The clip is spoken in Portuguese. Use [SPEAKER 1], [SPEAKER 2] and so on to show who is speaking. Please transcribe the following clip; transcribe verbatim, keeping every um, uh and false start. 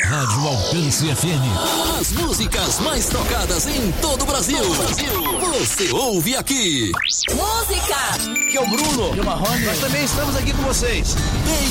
[SPEAKER 1] Rádio Alcance F M.
[SPEAKER 2] As músicas mais tocadas em todo o Brasil. Você ouve aqui.
[SPEAKER 3] Música.
[SPEAKER 4] Que é o Bruno e o Marrone. Nós também estamos aqui com vocês.